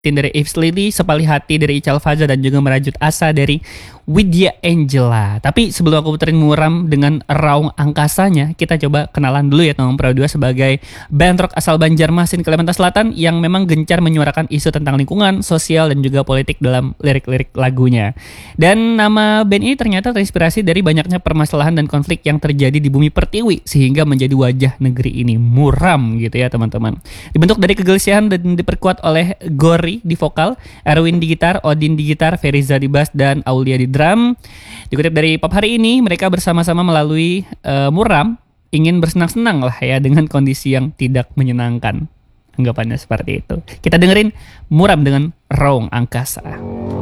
dari Yves Lily, Sepali Hati dari Ical Faza, dan juga Merajut Asa dari Widya Angela. Tapi sebelum aku puterin Muram dengan raung angkasanya, kita coba kenalan dulu ya teman Pro 2 sebagai band rock asal Banjarmasin, Kalimantan Selatan yang memang gencar menyuarakan isu tentang lingkungan, sosial, dan juga politik dalam lirik-lirik lagunya. Dan nama band ini ternyata terinspirasi dari banyaknya permasalahan dan konflik yang terjadi di bumi pertiwi sehingga menjadi wajah negeri ini, muram gitu ya teman-teman. Dibentuk dari kegelisahan dan diperkuat oleh Gori di vokal, Erwin di gitar, Odin di gitar, Feriza di bass, dan Aulia di drum. Dikutip dari Pop Hari Ini, mereka bersama-sama melalui Muram ingin bersenang-senang lah ya dengan kondisi yang tidak menyenangkan. Anggapannya seperti itu. Kita dengerin Muram dengan Raung Angkasa.